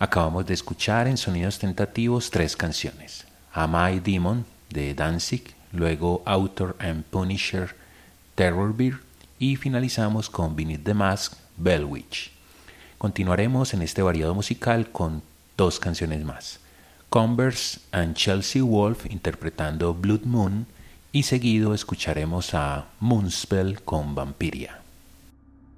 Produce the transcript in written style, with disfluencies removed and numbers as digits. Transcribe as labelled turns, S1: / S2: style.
S1: Acabamos de escuchar en Sonidos Tentativos 3 canciones. Am I Demon de Danzig, luego Author and Punisher, Terror Beer y finalizamos con Beneath the Mask, Bell Witch. Continuaremos en este variado musical con 2 canciones más. Converse and Chelsea Wolfe interpretando Blood Moon y seguido escucharemos a Moonspell con Vampiria.